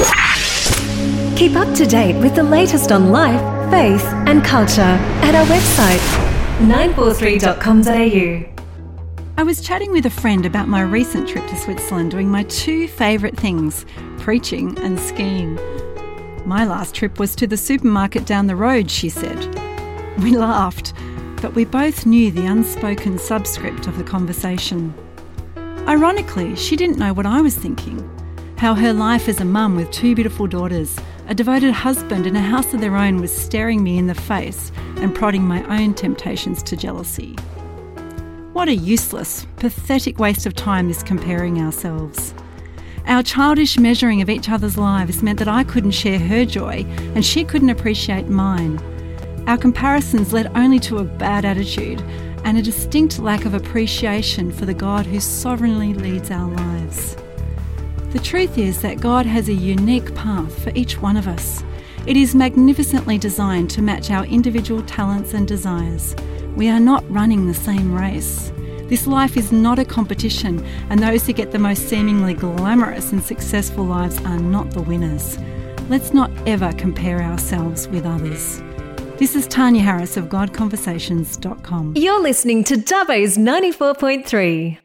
Keep up to date with the latest on life, faith and culture at our website 943.com.au. I was chatting with a friend about my recent trip to Switzerland, doing my two favourite things, preaching and skiing. My last trip was to the supermarket down the road, she said. We laughed, but we both knew the unspoken subscript of the conversation. Ironically, she didn't know what I was thinking, how her life as a mum with two beautiful daughters, a devoted husband and a house of their own was staring me in the face and prodding my own temptations to jealousy. What a useless, pathetic waste of time is comparing ourselves. Our childish measuring of each other's lives meant that I couldn't share her joy and she couldn't appreciate mine. Our comparisons led only to a bad attitude and a distinct lack of appreciation for the God who sovereignly leads our lives. The truth is that God has a unique path for each one of us. It is magnificently designed to match our individual talents and desires. We are not running the same race. This life is not a competition, and those who get the most seemingly glamorous and successful lives are not the winners. Let's not ever compare ourselves with others. This is Tanya Harris of GodConversations.com. You're listening to Dubbo's 94.3.